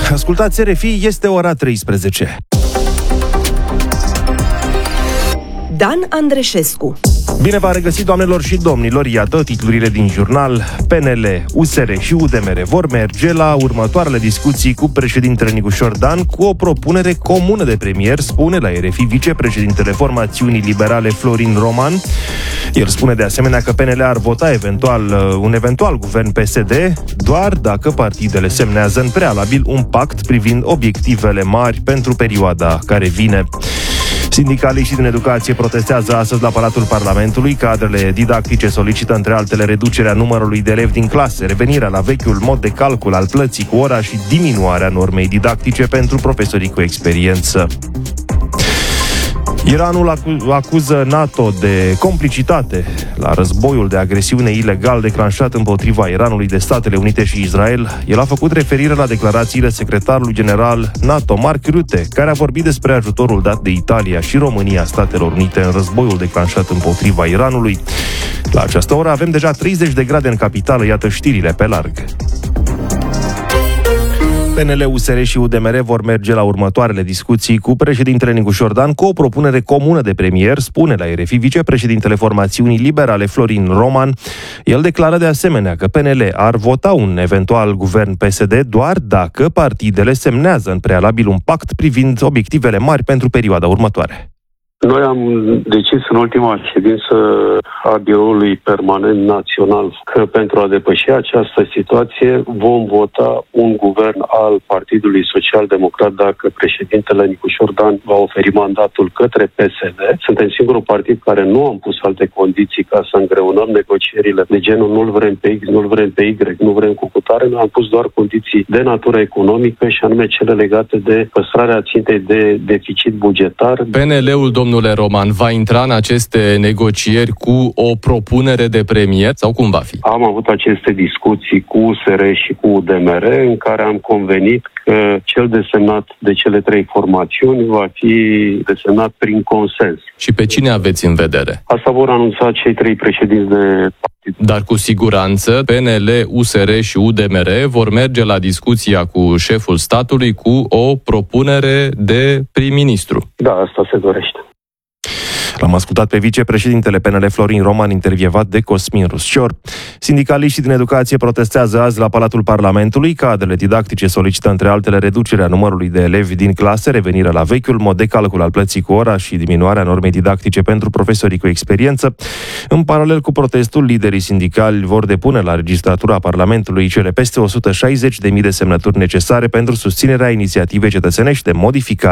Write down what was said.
Ascultați RFI, este ora 13. Dan Andreșescu. Bine v-am regăsit, doamnelor și domnilor. Iată titlurile din jurnal. PNL, USR și UDMR vor merge la următoarele discuții cu președintele Nicușor Dan cu o propunere comună de premier, spune la RFI vicepreședintele formațiunii liberale Florin Roman. El spune de asemenea că PNL ar vota un eventual guvern PSD doar dacă partidele semnează în prealabil un pact privind obiectivele mari pentru perioada care vine. Sindicaliștii din educație protestează astăzi la Palatul Parlamentului. Cadrele didactice solicită, între altele, reducerea numărului de elevi din clase, revenirea la vechiul mod de calcul al plății cu ora și diminuarea normei didactice pentru profesorii cu experiență. Iranul acuză NATO de complicitate la războiul de agresiune ilegal declanșat împotriva Iranului de Statele Unite și Israel. El a făcut referire la declarațiile secretarului general NATO, Mark Rutte, care a vorbit despre ajutorul dat de Italia și România Statelor Unite în războiul declanșat împotriva Iranului. La această oră avem deja 30 de grade în capitală, iată știrile pe larg. PNL, USR și UDMR vor merge la următoarele discuții cu președintele Nicușor Dan cu o propunere comună de premier, spune la RFI vicepreședintele formațiunii liberale Florin Roman. El declară de asemenea că PNL ar vota un eventual guvern PSD doar dacă partidele semnează în prealabil un pact privind obiectivele mari pentru perioada următoare. Noi am decis în ultima ședință a Biroului Permanent Național că pentru a depăși această situație vom vota un guvern al Partidului Social-Democrat dacă președintele Nicușor Dan va oferi mandatul către PSD. Suntem singurul partid care nu am pus alte condiții ca să îngreunăm negocierile de genul nu-l vrem pe X, nu-l vrem pe Y, nu vrem cu cutare. Noi am pus doar condiții de natură economică și anume cele legate de păstrarea țintei de deficit bugetar. PNL-ul, domnule Roman, va intra în aceste negocieri cu o propunere de premier sau cum va fi? Am avut aceste discuții cu USR și cu UDMR în care am convenit că cel desemnat de cele trei formațiuni va fi desemnat prin consens. Și pe cine aveți în vedere? Asta vor anunța cei trei președinți de partid. Dar cu siguranță PNL, USR și UDMR vor merge la discuția cu șeful statului cu o propunere de prim-ministru. Da, asta se dorește. L-am ascultat pe vicepreședintele PNL Florin Roman, intervievat de Cosmin Ruscior. Sindicaliștii din educație protestează azi la Palatul Parlamentului. Cadrele didactice solicită, între altele, reducerea numărului de elevi din clase, revenirea la vechiul mod de calcul al plății cu ora și diminuarea normei didactice pentru profesorii cu experiență. În paralel cu protestul, liderii sindicali vor depune la registratura Parlamentului cele peste 160.000 de semnături necesare pentru susținerea inițiativei cetățenești de modificare